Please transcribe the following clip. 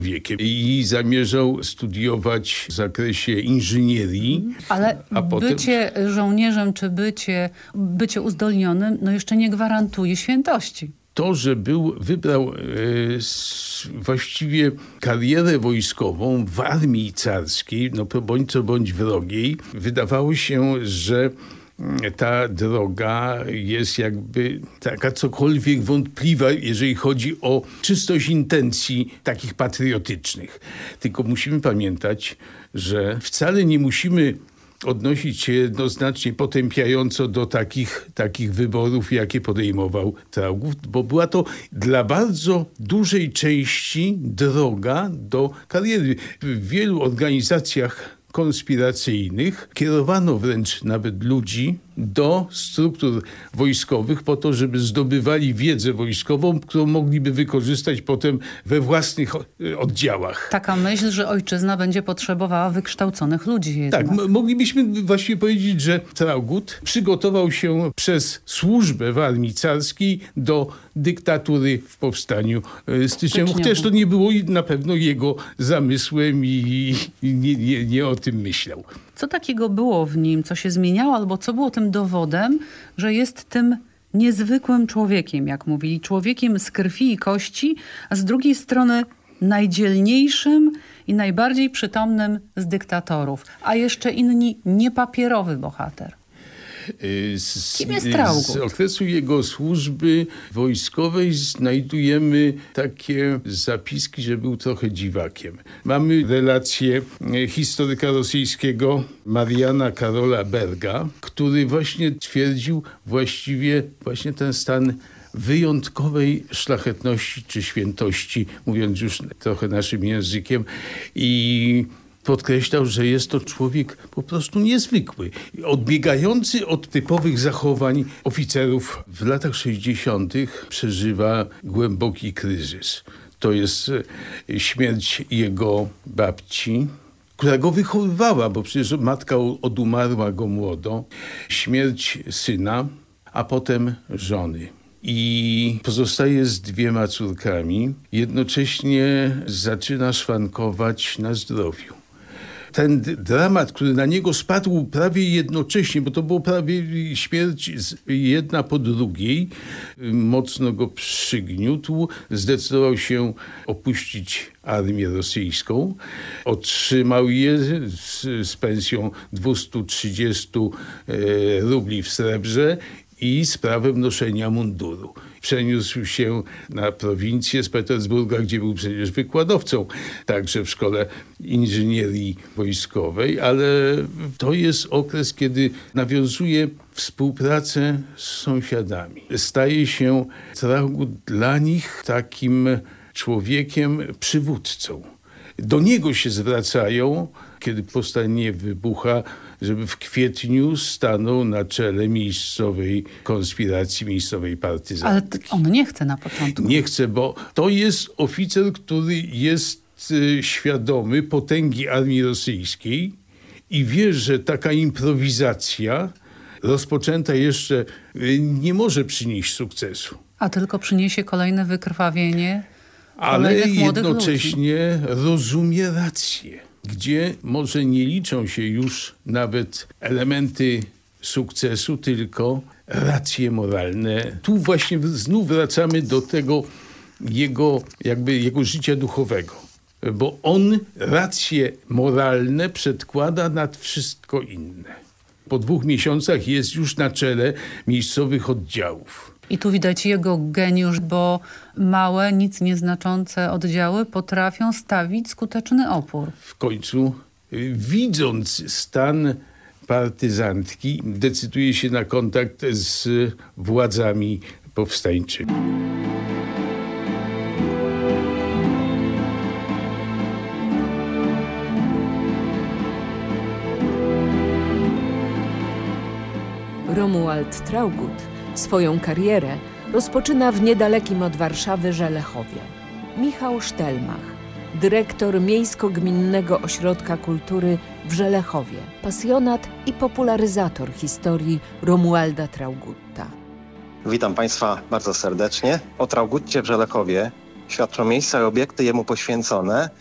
wiekiem i zamierzał studiować w zakresie inżynierii. Ale bycie żołnierzem czy bycie uzdolnionym jeszcze nie gwarantuje świętości. To, że wybrał właściwie karierę wojskową w armii carskiej, bądź co bądź wrogiej, wydawało się, że ta droga jest jakby taka cokolwiek wątpliwa, jeżeli chodzi o czystość intencji takich patriotycznych. Tylko musimy pamiętać, że wcale nie musimy odnosić się jednoznacznie potępiająco do takich wyborów, jakie podejmował Traugott, bo była to dla bardzo dużej części droga do kariery. W wielu organizacjach konspiracyjnych kierowano wręcz nawet ludzi do struktur wojskowych po to, żeby zdobywali wiedzę wojskową, którą mogliby wykorzystać potem we własnych oddziałach. Taka myśl, że ojczyzna będzie potrzebowała wykształconych ludzi jednak. Tak, moglibyśmy właściwie powiedzieć, że Traugott przygotował się przez służbę w armii carskiej do dyktatury w powstaniu styczniowym. Chociaż to nie było na pewno jego zamysłem i nie o tym myślał. Co takiego było w nim, co się zmieniało, albo co było tym dowodem, że jest tym niezwykłym człowiekiem, jak mówili, człowiekiem z krwi i kości, a z drugiej strony najdzielniejszym i najbardziej przytomnym z dyktatorów, a jeszcze inni niepapierowy bohater. Kim jest Traugott? Z okresu jego służby wojskowej znajdujemy takie zapiski, że był trochę dziwakiem. Mamy relację historyka rosyjskiego Mariana Karola Berga, który właśnie twierdził właśnie ten stan wyjątkowej szlachetności czy świętości, mówiąc już trochę naszym językiem, i podkreślał, że jest to człowiek po prostu niezwykły, odbiegający od typowych zachowań oficerów. W latach 60. przeżywa głęboki kryzys. To jest śmierć jego babci, która go wychowywała, bo przecież matka odumarła go młodo. Śmierć syna, a potem żony. I pozostaje z 2 córkami. Jednocześnie zaczyna szwankować na zdrowiu. Ten dramat, który na niego spadł prawie jednocześnie, bo to było prawie śmierć jedna po drugiej, mocno go przygniótł, zdecydował się opuścić armię rosyjską. Otrzymał je z pensją 230 rubli w srebrze i z prawem noszenia munduru. Przeniósł się na prowincję z Petersburga, gdzie był przecież wykładowcą, także w szkole inżynierii wojskowej, ale to jest okres, kiedy nawiązuje współpracę z sąsiadami. Staje się Traugott dla nich takim człowiekiem, przywódcą. Do niego się zwracają, kiedy powstanie wybucha, żeby w kwietniu stanął na czele miejscowej konspiracji, miejscowej partyzantki. Ale on nie chce na początku. Nie chce, bo to jest oficer, który jest świadomy potęgi armii rosyjskiej i wie, że taka improwizacja rozpoczęta jeszcze nie może przynieść sukcesu. A tylko przyniesie kolejne wykrwawienie ale młodych jednocześnie ludzi. Rozumie rację, gdzie może nie liczą się już nawet elementy sukcesu, tylko racje moralne. Tu właśnie znów wracamy do tego jego życia duchowego, bo on racje moralne przedkłada nad wszystko inne. Po 2 miesiącach jest już na czele miejscowych oddziałów. I tu widać jego geniusz, bo małe, nic nieznaczące oddziały potrafią stawić skuteczny opór. W końcu, widząc stan partyzantki, decyduje się na kontakt z władzami powstańczymi. Romuald Traugott swoją karierę rozpoczyna w niedalekim od Warszawy Żelechowie. Michał Sztelmach, dyrektor Miejsko-Gminnego Ośrodka Kultury w Żelechowie, pasjonat i popularyzator historii Romualda Traugotta. Witam Państwa bardzo serdecznie. O Traugotcie w Żelechowie świadczą miejsca i obiekty jemu poświęcone.